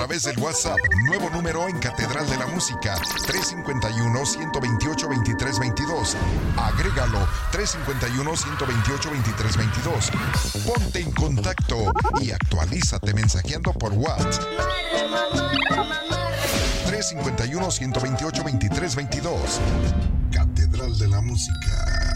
través del WhatsApp. Nuevo número en Catedral de la Música, 351-128-2322. Agrégalo, 351-128-2322. Ponte en contacto y actualízate mensajeando por WhatsApp. 351-128-2322. Catedral de la Música.